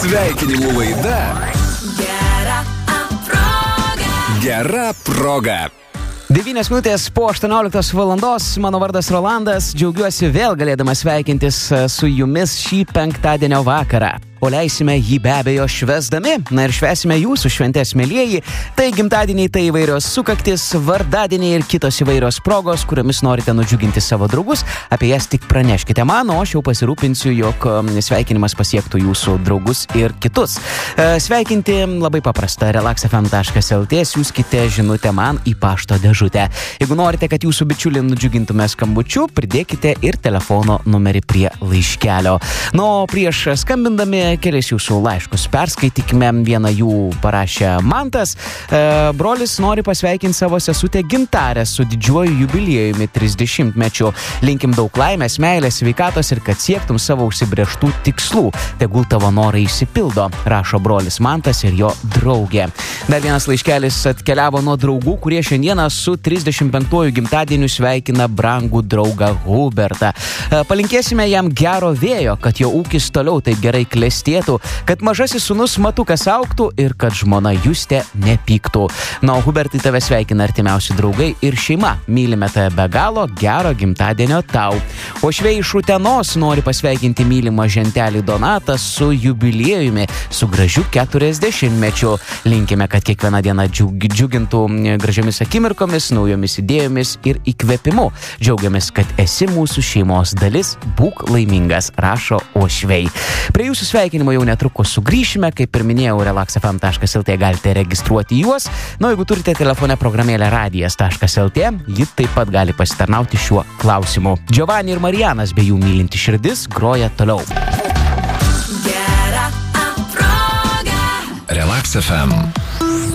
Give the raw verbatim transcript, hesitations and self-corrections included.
Sveikinimų laida Gera proga. Gera proga. devynios minutės po aštuonioliktos valandos, mano vardas Rolandas, džiaugiuosi vėl galėdamas sveikintis su jumis šį penktadienio vakarą. O leisime jį be abejo švesdami, na ir švesime jūsų šventės, mielieji. Tai gimtadieniai, tai įvairios sukaktis, vardadieniai ir kitos įvairios progos, kuriomis norite nudžiuginti savo draugus. Apie jas tik praneškite man, o aš jau pasirūpinsiu, jog sveikinimas pasiektų jūsų draugus ir kitus. Sveikinti labai paprasta. relax f m taškas l t, siųskite žinutę man į pašto dėžutę. Jeigu norite, kad jūsų bičiulį nudžiugintume skambučiu, pridėkite ir telefono numerį prie laiškelio. Nu, prieš skambindami kelias jūsų laiškus perskaitykime. Vieną jų parašė Mantas. E, brolis nori pasveikinti savo sesutę Gintarę su didžiuoju jubiliejumi trisdešimtmečiu. Linkim daug laimės, meilės, sveikatos ir kad siektum savo užsibrėžtų tikslų. Tegul tavo norai išsipildo, rašo brolis Mantas ir jo draugė. Dar vienas laiškelis atkeliavo nuo draugų, kurie šiandieną su trisdešimt penktuoju gimtadieniu sveikina brangų draugą Hubertą. E, palinkėsime jam gero vėjo, kad jo ūkis toliau taip gerai klestėtų, kad mažasis sūnus Matukas augtų ir kad žmona Justė nepyktų. Na, o Hubertai, tave sveikina artimiausi draugai ir šeima. Mylime tave be galo, gero gimtadienio tau. O švei iš Utenos nori pasveikinti mylimą žentelį Donatą su jubiliejumi, su gražiu keturiasdešimtmečiu. Linkime, kad kiekviena diena džiug, džiugintų gražiamis akimirkomis, naujomis idėjomis ir įkvėpimu. Džiaugiamės, kad esi mūsų šeimos dalis. Būk laimingas, rašo Ošvei. Prie jūsų sveikinimo jau netrukus sugrįšime, kaip ir minėjau, relax f m taškas l t galite registruoti juos. Na, jeigu turite telefone programėlę radijas taškas l t, ji taip pat gali pasitarnauti šiuo klausimu. Giovanni ir Marijanas bei jų mylinti širdis groja toliau. Gera proga. Relax F M.